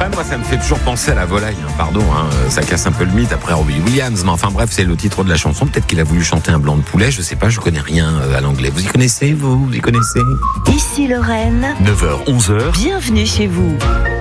suprême, moi ça me fait toujours penser à la volaille, pardon, ça casse un peu le mythe après Robbie Williams, mais enfin bref, c'est le titre de la chanson, peut-être qu'il a voulu chanter un blanc de poulet, je sais pas, je connais rien à l'anglais. Vous y connaissez, vous y connaissez? Ici Lorraine, 9h, 11h. bienvenue chez vous.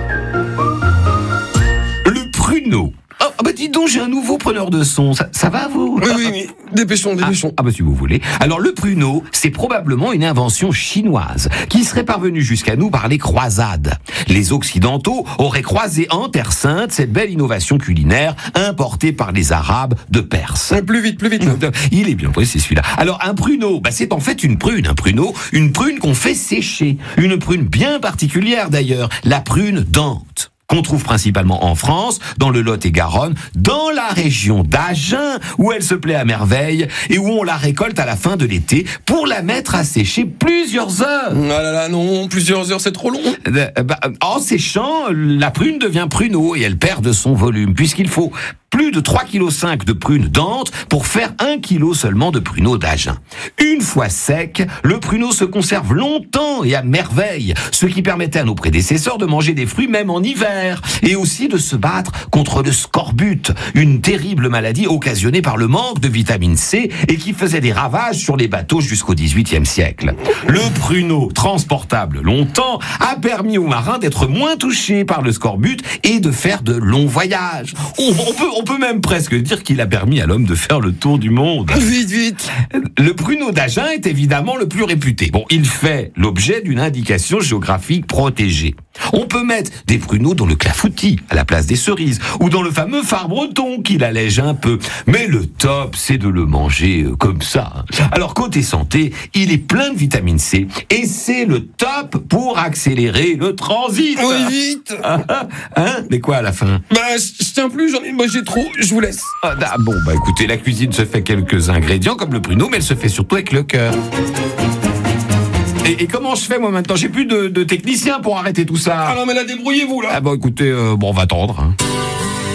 Le pruneau. Oh bah dis donc, j'ai un nouveau preneur de son, ça va vous? Oui, mais dépêchons. Ah bah si vous voulez. Alors le pruneau, c'est probablement une invention chinoise qui serait parvenue jusqu'à nous par les croisades. Les Occidentaux auraient croisé en Terre Sainte cette belle innovation culinaire importée par les Arabes de Perse. Plus vite. Il est bien précis celui-là. Alors un pruneau, c'est en fait une prune. Un pruneau, une prune qu'on fait sécher. Une prune bien particulière d'ailleurs, la prune dente, qu'on trouve principalement en France, dans le Lot-et-Garonne, dans la région d'Agen, où elle se plaît à merveille, et où on la récolte à la fin de l'été pour la mettre à sécher plusieurs heures. Ah là là, non, plusieurs heures, c'est trop long. En séchant, la prune devient pruneau, et elle perd de son volume, puisqu'il faut plus de 3,5 kg de prunes dentes pour faire 1 kg seulement de pruneaux d'Agen. Une fois sec, le pruneau se conserve longtemps et à merveille, ce qui permettait à nos prédécesseurs de manger des fruits même en hiver, et aussi de se battre contre le scorbut, une terrible maladie occasionnée par le manque de vitamine C et qui faisait des ravages sur les bateaux jusqu'au XVIIIe siècle. Le pruneau, transportable longtemps, a permis aux marins d'être moins touchés par le scorbut et de faire de longs voyages. On peut même presque dire qu'il a permis à l'homme de faire le tour du monde. Vite. Le pruneau d'Agen est évidemment le plus réputé. Bon, il fait l'objet d'une indication géographique protégée. On peut mettre des pruneaux dans le clafoutis, à la place des cerises, ou dans le fameux phare breton qui l'allège un peu. Mais le top, c'est de le manger comme ça. Alors, côté santé, il est plein de vitamine C, et c'est le top pour accélérer le transit. Oui, vite. Mais quoi à la fin? Je tiens plus, j'en ai mangé trop, je vous laisse. Bon, écoutez, la cuisine se fait quelques ingrédients, comme le pruneau, mais elle se fait surtout avec le cœur. Et comment je fais moi maintenant? J'ai plus de technicien pour arrêter tout ça. Ah non mais là débrouillez-vous là. Écoutez, on va attendre.